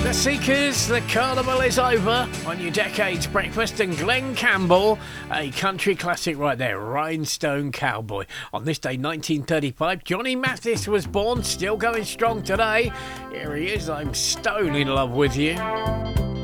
The Seekers, the carnival is over on your Decades Breakfast, and Glenn Campbell, a country classic right there, Rhinestone Cowboy. On this day, 1935, Johnny Mathis was born, still going strong today. Here he is, I'm stone in love with you.